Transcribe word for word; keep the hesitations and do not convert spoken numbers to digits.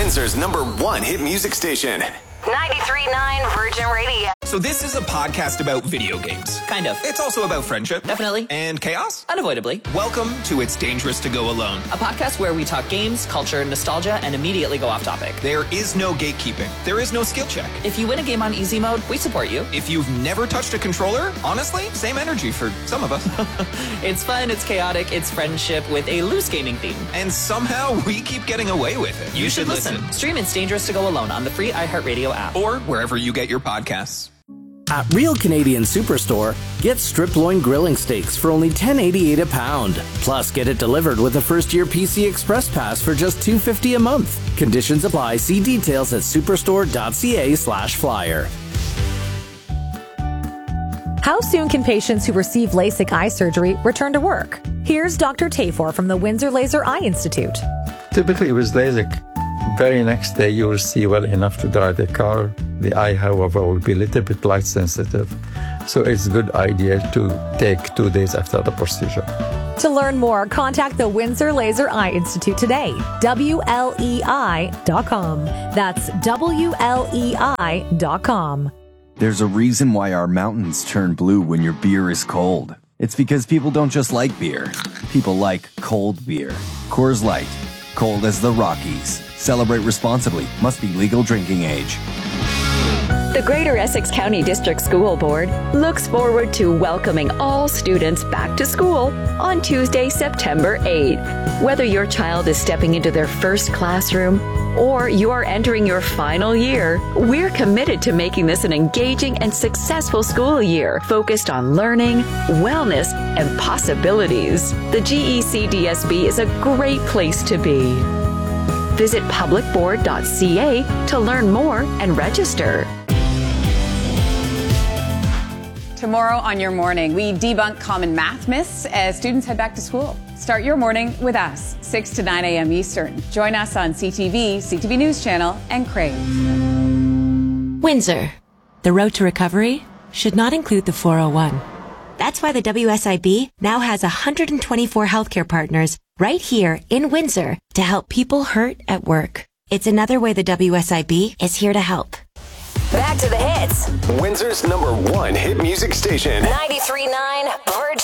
Windsor's number one hit music station. ninety-three point nine Virgin Radio. So this is a podcast about video games. Kind of. It's also about friendship. Definitely. And chaos. Unavoidably. Welcome to It's Dangerous to Go Alone. A podcast where we talk games, culture, nostalgia, and immediately go off topic. There is no gatekeeping. There is no skill check. If you win a game on easy mode, we support you. If you've never touched a controller, honestly, same energy for some of us. It's fun, it's chaotic, it's friendship with a loose gaming theme. And somehow we keep getting away with it. You, you should, should listen. listen. Stream It's Dangerous to Go Alone on the free iHeartRadio app. Or wherever you get your podcasts. At Real Canadian Superstore, get strip loin grilling steaks for only ten eighty-eight a pound. Plus, get it delivered with a first-year P C Express Pass for just two fifty a month. Conditions apply. See details at superstore.ca slash flyer. How soon can patients who receive LASIK eye surgery return to work? Here's Doctor Tafor from the Windsor Laser Eye Institute. Typically with LASIK, very next day you will see well enough to drive the car. The eye, however, will be a little bit light sensitive. So it's a good idea to take two days after the procedure. To learn more, contact the Windsor Laser Eye Institute today. W L E I dot com. That's W L E I dot com. There's a reason why our mountains turn blue when your beer is cold. It's because people don't just like beer. People like cold beer. Coors Light. Cold as the Rockies. Celebrate responsibly. Must be legal drinking age. The Greater Essex County District School Board looks forward to welcoming all students back to school on Tuesday, September eighth. Whether your child is stepping into their first classroom or you are entering your final year, we're committed to making this an engaging and successful school year focused on learning, wellness, and possibilities. The G E C D S B is a great place to be. Visit public board dot c a to learn more and register. Tomorrow on Your Morning, we debunk common math myths as students head back to school. Start your morning with us, six to nine a.m. Eastern. Join us on C T V, C T V News Channel, and Crave. Windsor. The road to recovery should not include the four oh one. That's why the W S I B now has one hundred twenty-four healthcare partners right here in Windsor to help people hurt at work. It's another way the W S I B is here to help. Back to the hits. Windsor's number one hit music station. ninety-three point nine Virgin.